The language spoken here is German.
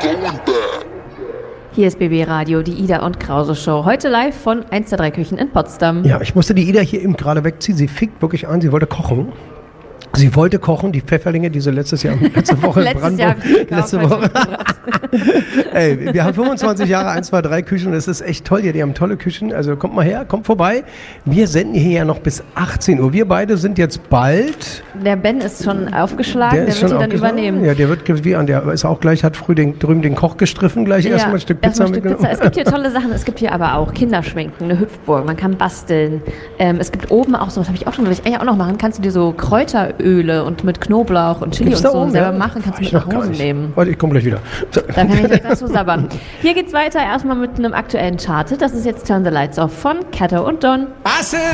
Hier ist BB Radio, die Ida und Krause Show. Heute live von 1 der 3 Küchen in Potsdam. Ja, ich musste die Ida hier eben gerade wegziehen. Sie fickt wirklich an, sie wollte kochen. Sie wollte kochen, die Pfefferlinge, die so letzte Woche in Brandenburg. Letzte Woche. Ey, wir haben 25 Jahre 1, 2, 3 Küchen und es ist echt toll hier. Die haben tolle Küchen. Also kommt mal her, kommt vorbei. Wir senden hier ja noch bis 18 Uhr. Wir beide sind jetzt bald. Der Ben ist schon aufgeschlagen, der wird ihn dann übernehmen. Ja, der ist auch gleich, hat früh drüben den Koch gestriffen, gleich erstmal ein Stück Pizza mitgenommen. Es gibt hier tolle Sachen. Es gibt hier aber auch Kinderschminken, eine Hüpfburg, man kann basteln. Es gibt oben auch so, was habe ich auch schon, will ich eigentlich auch noch machen, kannst du dir so Kräuteröle und mit Knoblauch und Chili und so oben, selber machen, kannst du mit nach Hause nehmen. Warte, ich komme gleich wieder. Da kann ich gleich dazu sabbern. Hier geht's weiter erstmal mit einem aktuellen Chart. Das ist jetzt Turn the Lights Off von Kato und Don.